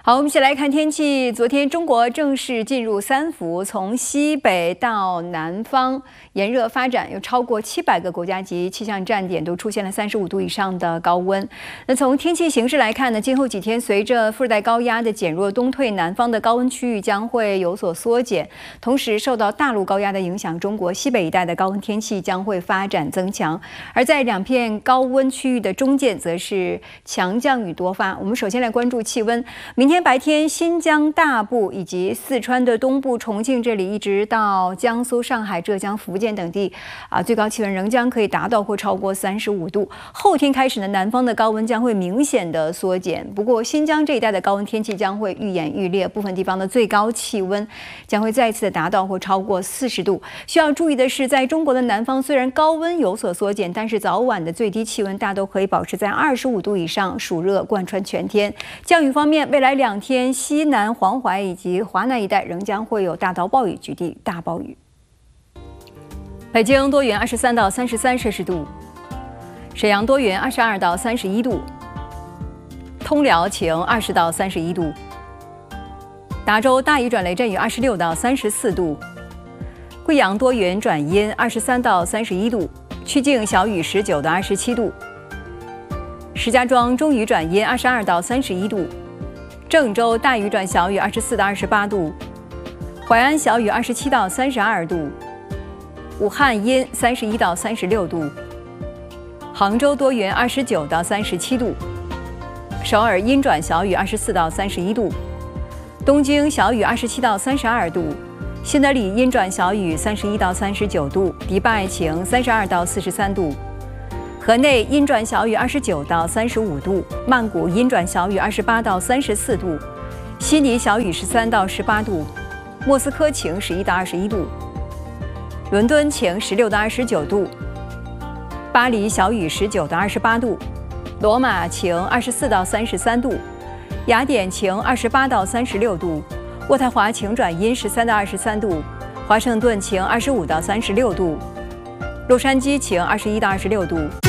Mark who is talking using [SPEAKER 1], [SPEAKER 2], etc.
[SPEAKER 1] 好，我们一起来看天气。昨天中国正式进入三伏，从西北到南方炎热发展，有超过700个国家级气象站点都出现了35度以上的高温。那从天气形势来看呢，今后几天随着副热带高压的减弱东退，南方的高温区域将会有所缩减，同时受到大陆高压的影响，中国西北一带的高温天气将会发展增强。而在两片高温区域的中间，则是强降雨多发。我们首先来关注气温，明天白天，新疆大部以及四川的东部、重庆这里，一直到江苏、上海、浙江、福建等地，最高气温仍将可以达到或超过35度。后天开始呢，南方的高温将会明显的缩减，不过新疆这一带的高温天气将会愈演愈烈，部分地方的最高气温将会再次的达到或超过40度。需要注意的是，在中国的南方，虽然高温有所缩减，但是早晚的最低气温大都可以保持在25度以上，暑热贯穿全天。降雨方面，未来2天，西南黄淮以及华南一带仍将会有大到暴雨，局地大暴雨。北京多云，23到33摄氏度；沈阳多云，22到31度；通辽晴，20到31度；达州大雨转雷阵雨，26到34度；贵阳多云转阴，23到31度；曲靖小雨，19到27度；石家庄中雨转阴，22到31度；郑州大雨转小雨，24到28度；淮安小雨，27到32度；武汉阴，31到36度；杭州多云，29到37度；首尔阴转小雨，24到31度；东京小雨，27到32度；新德里阴转小雨，31到39度；迪拜晴，32到43度；河内阴转小雨，29到35度；曼谷阴转小雨，28到34度；悉尼小雨，13到18度；莫斯科晴，11到21度；伦敦晴，16到29度；巴黎小雨，19到28度；罗马晴，24到33度；雅典晴，28到36度；渥太华晴转阴，13到23度；华盛顿晴，25到36度；洛杉矶晴，21到26度。